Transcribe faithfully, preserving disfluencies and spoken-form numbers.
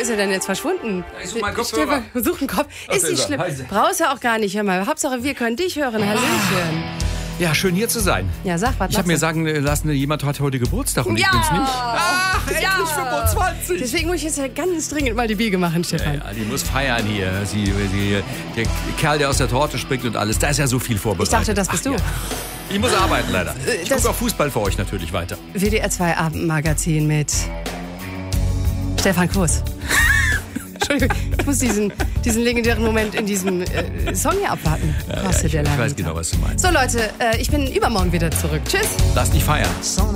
ist er denn jetzt verschwunden? Ich such meinen Kopfhörer. Stefan, such einen Kopf. Ist da nicht ist er. schlimm. Heiße. Brauchst du auch gar nicht. Hör mal, Hauptsache wir können dich hören. Hallöchen. Ja, schön hier zu sein. Ja, sag, was Ich habe mir machst du? sagen lassen, jemand hat heute Geburtstag und Ja. ich bin's nicht. Ach, endlich Ja. fünfundzwanzig. Deswegen muss ich jetzt ja ganz dringend mal die Biege machen, Stefan. Ja, die muss feiern hier. Sie, sie, der Kerl, der aus der Torte springt und alles. Da ist ja so viel vorbereitet. Ich dachte, das bist Ach, du. Ja. Ich muss arbeiten, leider. Ich das- gucke auch Fußball für euch natürlich weiter. W D R zwei Abendmagazin mit Stefan Quos. Entschuldigung, ich muss diesen, diesen legendären Moment in diesem äh, Song hier abwarten. Ja, Kostet ich, der ich lange weiß Tag. genau, was du meinst. So Leute, äh, ich bin übermorgen wieder zurück. Tschüss. Lass dich feiern. Sonne